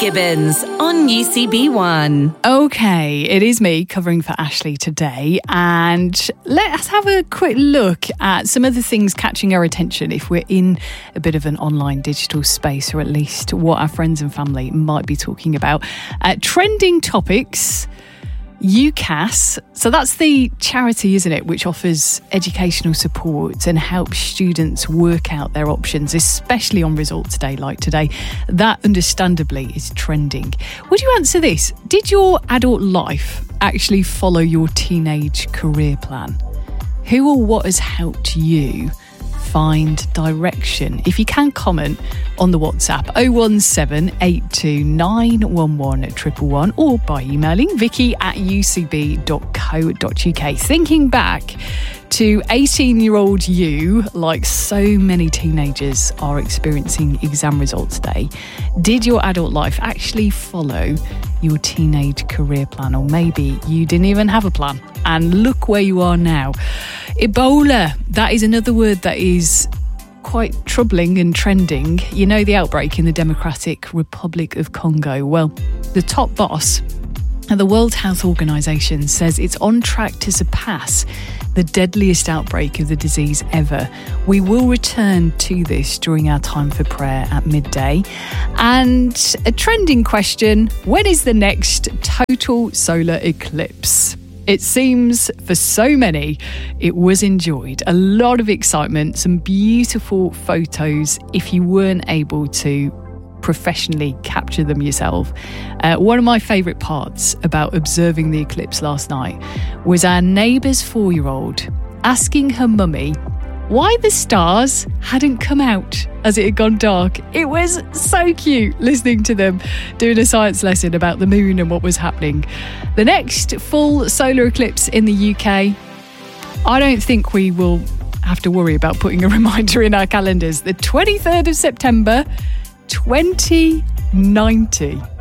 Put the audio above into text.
Gibbons on UCB1. Okay, it is me covering for Ashley today, and let's have a quick look at some of the things catching our attention if we're in a bit of an online digital space, or at least what our friends and family might be talking about. Trending topics. UCAS, so that's the charity, isn't it, which offers educational support and helps students work out their options, especially on results day like today. That understandably is trending. Would you answer this? Did your adult life actually follow your teenage career plan? Who or what has helped you find direction? If you can, comment on the WhatsApp 01782911111 or by emailing vicky@ucb.co.uk. Thinking back to 18-year-old you, like so many teenagers are experiencing exam results day, did your adult life actually follow your teenage career plan? Or maybe you didn't even have a plan, and look where you are now. Ebola, that is another word that is quite troubling and trending. You know, the outbreak in the Democratic Republic of Congo. Well, the top boss at the World Health Organization says it's on track to surpass the deadliest outbreak of the disease ever. We will return to this during our time for prayer at midday. And a trending question: when is the next total solar eclipse? It seems for so many it was enjoyed. A lot of excitement, some beautiful photos if you weren't able to professionally capture them yourself. One of my favourite parts about observing the eclipse last night was our neighbour's 4-year-old asking her mummy why the stars hadn't come out as it had gone dark. It was so cute listening to them doing a science lesson about the moon and what was happening. The next full solar eclipse in the UK, I don't think we will have to worry about putting a reminder in our calendars. The 23rd of September, 2090.